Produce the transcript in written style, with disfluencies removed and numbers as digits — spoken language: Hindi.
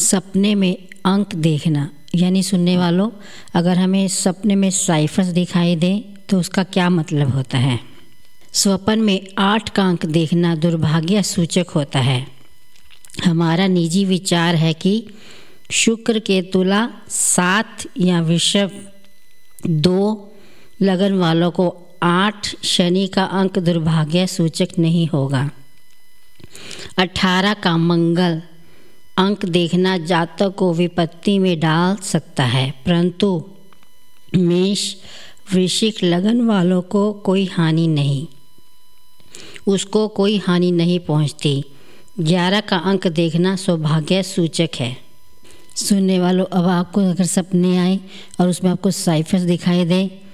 सपने में अंक देखना, यानी सुनने वालों, अगर हमें सपने में साइफर्स दिखाई दें तो उसका क्या मतलब होता है। स्वप्न में 8 का अंक देखना दुर्भाग्य सूचक होता है। हमारा निजी विचार है कि शुक्र के तुला 7 या वृषभ 2 लगन वालों को 8 शनि का अंक दुर्भाग्य सूचक नहीं होगा। 18 का मंगल अंक देखना जातक को विपत्ति में डाल सकता है, परंतु मेष वृश्चिक लगन वालों को कोई हानि नहीं, उसको कोई हानि नहीं पहुंचती। 11 का अंक देखना सौभाग्य सूचक है। सुनने वालों, अब आपको अगर सपने आए और उसमें आपको साइफर्स दिखाई दे